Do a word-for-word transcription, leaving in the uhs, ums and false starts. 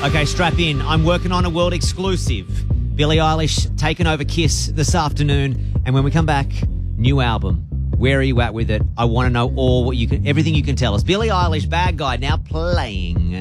Okay, strap in. I'm working on a world exclusive. Billie Eilish taking over Kiss this afternoon. And when we come back, new album. Where are you at with it? I want to know all what you can, everything you can tell us. Billie Eilish, Bad Guy, now playing.